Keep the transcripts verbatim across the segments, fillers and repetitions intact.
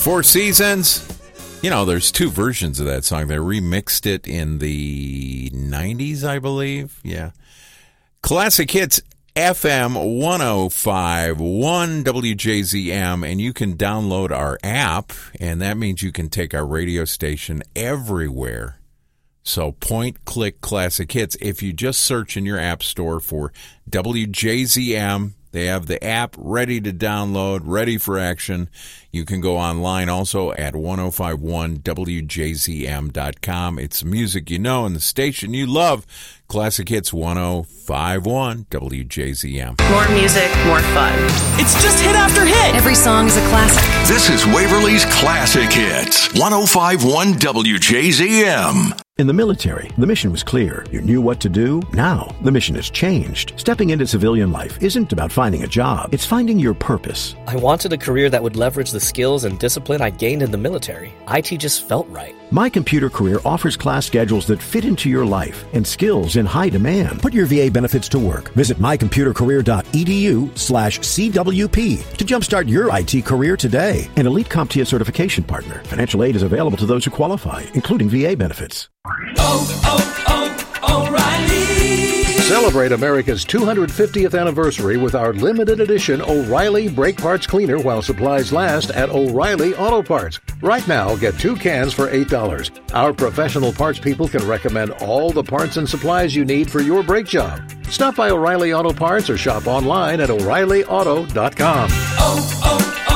Four Seasons. You know, there's two versions of that song. They remixed it in the nineties, I believe. Yeah. Classic Hits F M one oh five point one W J Z M, and you can download our app, and that means you can take our radio station everywhere. So point, click, Classic Hits. If you just search in your app store for W J Z M, they have the app ready to download, ready for action. You can go online also at ten fifty-one W J Z M dot com. It's music you know and the station you love. Classic Hits ten fifty-one W J Z M. More music, more fun. It's just hit after hit. Every song is a classic. This is Waverly's Classic Hits. ten fifty-one W J Z M. In the military, the mission was clear. You knew what to do. Now, the mission has changed. Stepping into civilian life isn't about finding a job. It's finding your purpose. I wanted a career that would leverage the skills and discipline I gained in the military. I T just felt right. My Computer Career offers class schedules that fit into your life and skills in high demand. Put your V A benefits to work. Visit my computer career dot e d u slash C W P to jumpstart your I T career today. An Elite CompTIA certification partner. Financial aid is available to those who qualify, including V A benefits. Oh, oh, oh, O'Reilly! Celebrate America's two hundred fiftieth anniversary with our limited edition O'Reilly Brake Parts Cleaner while supplies last at O'Reilly Auto Parts. Right now, get two cans for eight dollars. Our professional parts people can recommend all the parts and supplies you need for your brake job. Stop by O'Reilly Auto Parts or shop online at O'Reilly Auto dot com. Oh,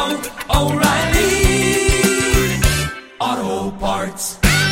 oh, oh, O'Reilly Auto Parts.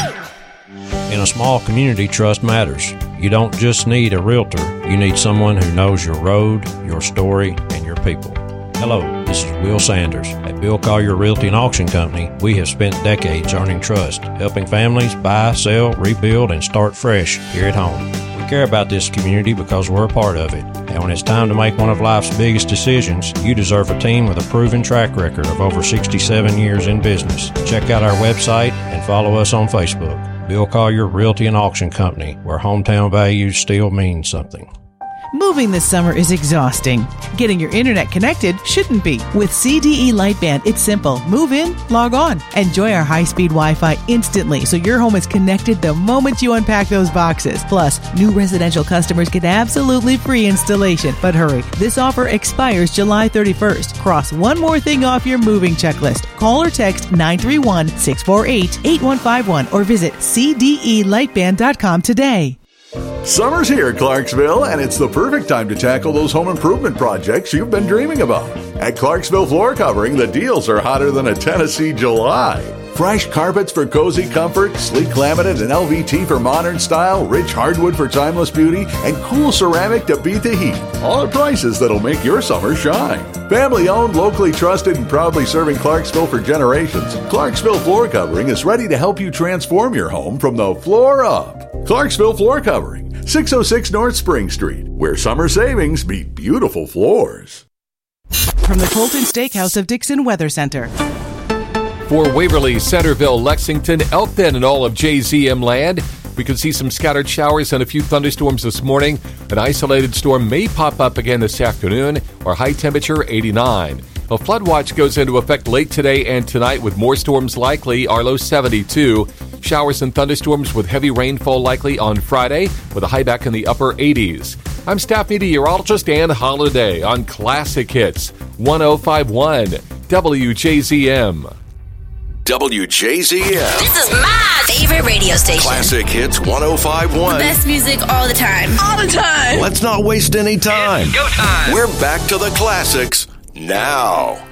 In a small community, trust matters. You don't just need a realtor. You need someone who knows your road, your story, and your people. Hello, this is Will Sanders. At Bill Collier Realty and Auction Company, we have spent decades earning trust, helping families buy, sell, rebuild, and start fresh here at home. We care about this community because we're a part of it. And when it's time to make one of life's biggest decisions, you deserve a team with a proven track record of over sixty-seven years in business. Check out our website and follow us on Facebook. Bill Collier Realty and Auction Company, where hometown values still mean something. Moving this summer is exhausting. Getting your internet connected shouldn't be. With C D E Lightband, it's simple. Move in, log on. Enjoy our high-speed Wi-Fi instantly so your home is connected the moment you unpack those boxes. Plus, new residential customers get absolutely free installation. But hurry, this offer expires July thirty-first. Cross one more thing off your moving checklist. Call or text nine three one, six four eight, eight one five one or visit C D E lightband dot com today. Summer's here, Clarksville, and it's the perfect time to tackle those home improvement projects you've been dreaming about. At Clarksville Floor Covering, the deals are hotter than a Tennessee July. Fresh carpets for cozy comfort, sleek laminate and L V T for modern style, rich hardwood for timeless beauty, and cool ceramic to beat the heat. All at prices that'll make your summer shine. Family owned, locally trusted, and proudly serving Clarksville for generations, Clarksville Floor Covering is ready to help you transform your home from the floor up. Clarksville Floor Covering, six oh six North Spring Street, where summer savings meet beautiful floors. From the Colton Steakhouse of Dixon Weather Center. For Waverly, Centerville, Lexington, Elkton, and all of J Z M land, we could see some scattered showers and a few thunderstorms this morning. An isolated storm may pop up again this afternoon. Our high temperature, eighty-nine. A flood watch goes into effect late today and tonight with more storms likely. Our low, seventy-two. Showers and thunderstorms with heavy rainfall likely on Friday with a high back in the upper eighties. I'm staff meteorologist Ann Holiday on Classic Hits ten fifty-one W J Z M. W J Z M. This is my favorite radio station. Classic Hits ten fifty-one. The best music all the time. All the time. Let's not waste any time. It's go time. We're back to the classics now.